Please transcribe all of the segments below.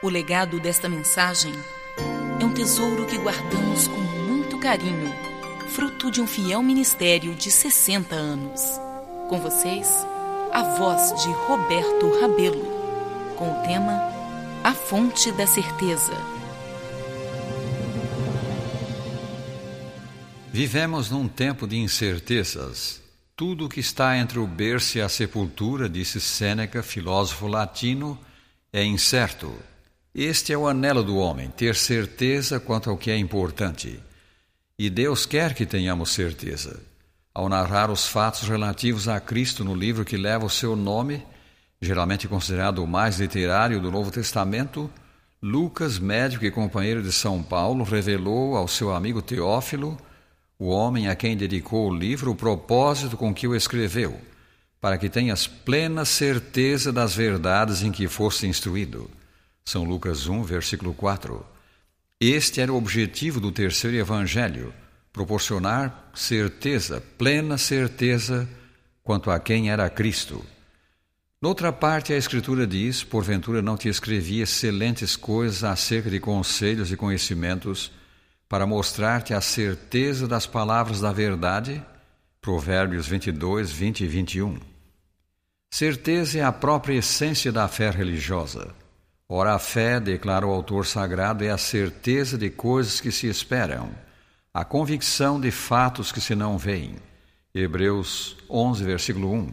O legado desta mensagem é um tesouro que guardamos com muito carinho, fruto de um fiel ministério de 60 anos. Com vocês, a voz de Roberto Rabelo, com o tema A Fonte da Certeza. Vivemos num tempo de incertezas. Tudo que está entre o berço e a sepultura, disse Sêneca, filósofo latino, é incerto. Este é o anelo do homem, ter certeza quanto ao que é importante. E Deus quer que tenhamos certeza. Ao narrar os fatos relativos a Cristo no livro que leva o seu nome, geralmente considerado o mais literário do Novo Testamento, Lucas, médico e companheiro de São Paulo, revelou ao seu amigo Teófilo, o homem a quem dedicou o livro, o propósito com que o escreveu, para que tenhas plena certeza das verdades em que foste instruído. São Lucas 1, versículo 4. Este era o objetivo do terceiro evangelho, proporcionar certeza, plena certeza, quanto a quem era Cristo. Noutra parte, a Escritura diz, porventura não te escrevi excelentes coisas acerca de conselhos e conhecimentos, para mostrar-te a certeza das palavras da verdade? Provérbios 22, 20 e 21. Certeza é a própria essência da fé religiosa. Ora, a fé, declara o autor sagrado, é a certeza de coisas que se esperam, a convicção de fatos que se não veem. Hebreus 11, versículo 1.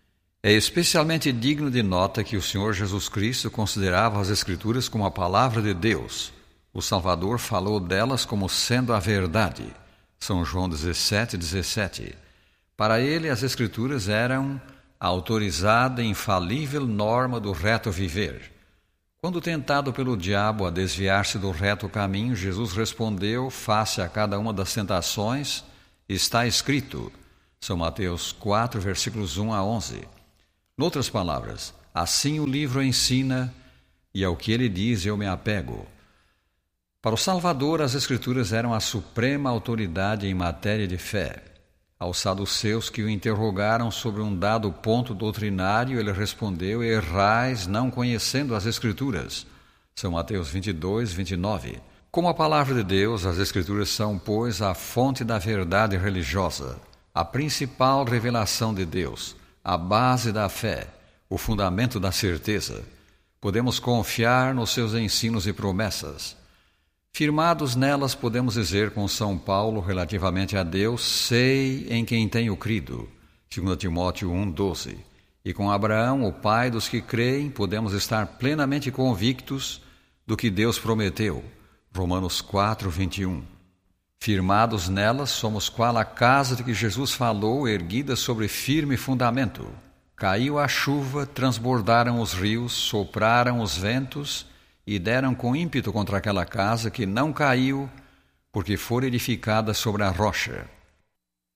É especialmente digno de nota que o Senhor Jesus Cristo considerava as Escrituras como a palavra de Deus. O Salvador falou delas como sendo a verdade. São João 17, 17. Para ele, as Escrituras eram a autorizada e infalível norma do reto viver. Quando tentado pelo diabo a desviar-se do reto caminho, Jesus respondeu, face a cada uma das tentações, está escrito. São Mateus 4, versículos 1 a 11. Noutras palavras, assim o livro ensina, e ao que ele diz eu me apego. Para o Salvador, as Escrituras eram a suprema autoridade em matéria de fé. Aos saduceus que o interrogaram sobre um dado ponto doutrinário, ele respondeu, errais não conhecendo as Escrituras. São Mateus 22, 29. Como a palavra de Deus, as Escrituras são, pois, a fonte da verdade religiosa, a principal revelação de Deus, a base da fé, o fundamento da certeza. Podemos confiar nos seus ensinos e promessas. Firmados nelas, podemos dizer com São Paulo relativamente a Deus, sei em quem tenho crido, 2 Timóteo 1,12. E com Abraão, o pai dos que creem, podemos estar plenamente convictos do que Deus prometeu, Romanos 4, 21. Firmados nelas, somos qual a casa de que Jesus falou, erguida sobre firme fundamento. Caiu a chuva, transbordaram os rios, sopraram os ventos, e deram com ímpeto contra aquela casa que não caiu, porque fora edificada sobre a rocha.